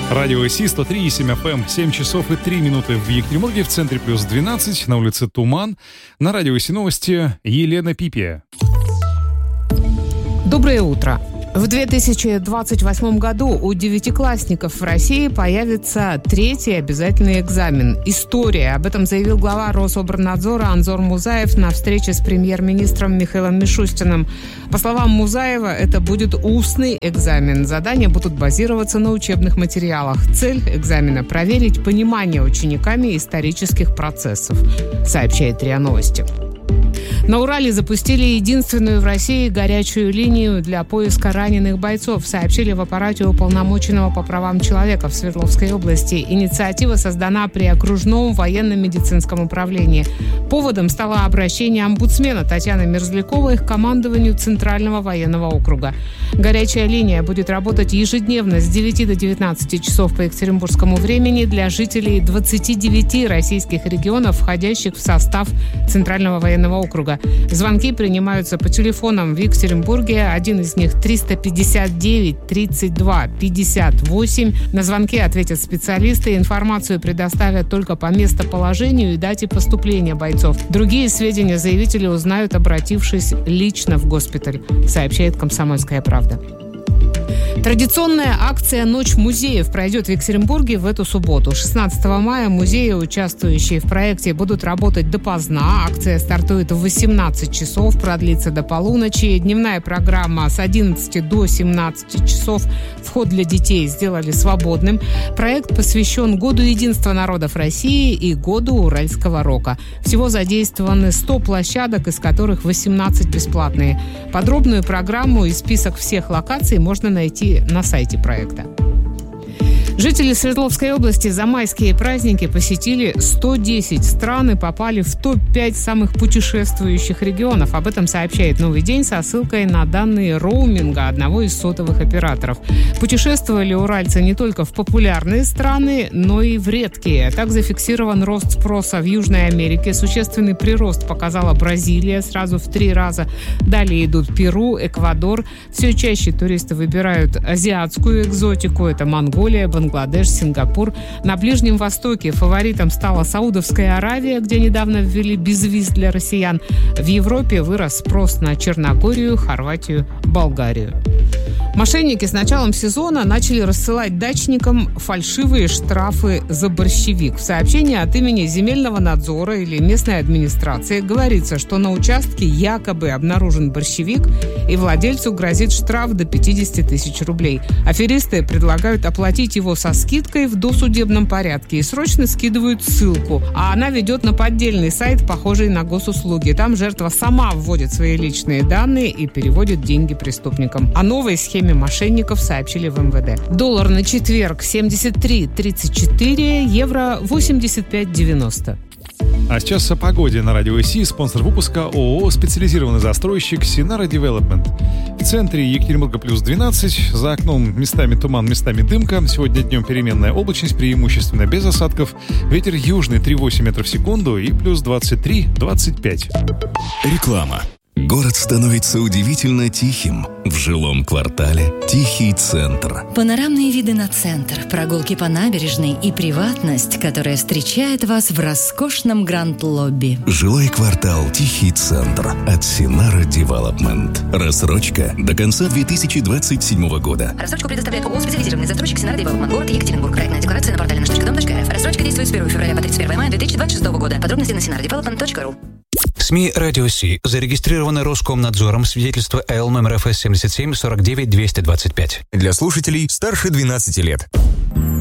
Радио СИ 103,7 FM, 7 часов и 3 минуты в Екатеринбурге, в центре плюс 12, на улице Туман. На радио СИ новости Елена Пипия. Доброе утро. В 2028 году у девятиклассников в России появится третий обязательный экзамен – история. Об этом заявил глава Рособорнадзора Анзор Музаев на встрече с премьер-министром Михаилом Мишустиным. По словам Музаева, это будет устный экзамен. Задания будут базироваться на учебных материалах. Цель экзамена – проверить понимание учениками исторических процессов, сообщает РИА Новости. На Урале запустили единственную в России горячую линию для поиска раненых бойцов, сообщили в аппарате уполномоченного по правам человека в Свердловской области. Инициатива создана при окружном военно-медицинском управлении. Поводом стало обращение омбудсмена Татьяны Мерзляковой к командованию Центрального военного округа. Горячая линия будет работать ежедневно с 9 до 19 часов по екатеринбургскому времени для жителей 29 российских регионов, входящих в состав Центрального военного округа. Звонки принимаются по телефонам в Екатеринбурге. Один из них 359 32 58. На звонки ответят специалисты. Информацию предоставят только по местоположению и дате поступления бойцов. Другие сведения заявители узнают, обратившись лично в госпиталь, сообщает «Комсомольская правда». Традиционная акция «Ночь музеев» пройдет в Екатеринбурге в эту субботу. 16 мая музеи, участвующие в проекте, будут работать допоздна. Акция стартует в 18 часов, продлится до полуночи. Дневная программа с 11 до 17 часов. Вход для детей сделали свободным. Проект посвящен Году единства народов России и Году уральского рока. Всего задействованы 100 площадок, из которых 18 бесплатные. Подробную программу и список всех локаций можно найти на сайте проекта. Жители Свердловской области за майские праздники посетили 110 стран и попали в топ-5 самых путешествующих регионов. Об этом сообщает «Новый день» со ссылкой на данные роуминга одного из сотовых операторов. Путешествовали уральцы не только в популярные страны, но и в редкие. Так зафиксирован рост спроса в Южной Америке. Существенный прирост показала Бразилия сразу в 3 раза. Далее идут Перу, Эквадор. Все чаще туристы выбирают азиатскую экзотику. Это Монголия, Бангладеш, Сингапур. На Ближнем Востоке фаворитом стала Саудовская Аравия, где недавно ввели безвиз для россиян. В Европе вырос спрос на Черногорию, Хорватию, Болгарию. Мошенники с началом сезона начали рассылать дачникам фальшивые штрафы за борщевик. В сообщении от имени земельного надзора или местной администрации говорится, что на участке якобы обнаружен борщевик, и владельцу грозит штраф до 50 тысяч рублей. Аферисты предлагают оплатить его со скидкой в досудебном порядке и срочно скидывают ссылку. А она ведет на поддельный сайт, похожий на госуслуги. Там жертва сама вводит свои личные данные и переводит деньги преступникам. О новой схеме мошенников сообщили в МВД. Доллар на четверг 73.34, евро 85.90. А сейчас о погоде на радио СИ. Спонсор выпуска ООО «Специализированный застройщик Синара Девелопмент». В центре Екатеринбурга плюс 12, за окном местами туман, местами дымка. Сегодня днем переменная облачность, преимущественно без осадков. Ветер южный 3,8 метров в секунду и плюс 23-25. Реклама. Город становится удивительно тихим. В жилом квартале «Тихий центр». Панорамные виды на центр, прогулки по набережной и приватность, которая встречает вас в роскошном гранд-лобби. Жилой квартал «Тихий центр» от Синара Девелопмент. Рассрочка до конца 2027 года. Рассрочку предоставляет ООО «Специализированный застройщик Синара Девелопмент». Город Екатеринбург. Проектная декларация на портале наш.дом.рф. Рассрочка действует с 1 февраля по 31 мая 2026 года. Подробности на sinaradevelopment.ru. СМИ «Радио СИ» зарегистрированы Роскомнадзором, свидетельство Л номер ФС 77 49 225. Для слушателей старше 12 лет.